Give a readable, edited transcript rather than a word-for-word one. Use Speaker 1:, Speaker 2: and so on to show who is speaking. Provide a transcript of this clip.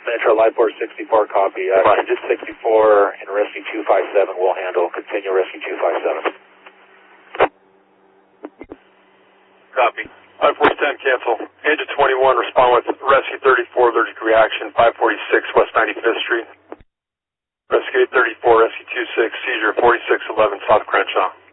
Speaker 1: Metro Life Force 64, copy. Digit 64 and Rescue 257 will handle. Continue Rescue 257.
Speaker 2: Copy. Life Force 10, cancel. Agent 21, respond with Rescue 34, allergic reaction, 546 West 95th Street. Rescue 834, Rescue 26, seizure 4611 South Crenshaw.